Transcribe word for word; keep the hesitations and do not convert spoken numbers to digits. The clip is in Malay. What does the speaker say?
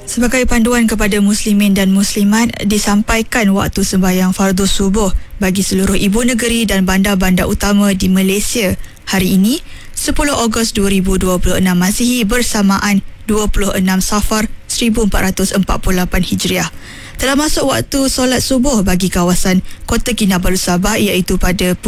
Sebagai panduan kepada muslimin dan muslimat, disampaikan waktu sembahyang fardu subuh bagi seluruh ibu negeri dan bandar-bandar utama di Malaysia hari ini, sepuluh Ogos dua ribu dua puluh enam Masihi bersamaan dua puluh enam Safar seribu empat ratus empat puluh lapan Hijriah. Telah masuk waktu solat subuh bagi kawasan Kota Kinabalu Sabah iaitu pada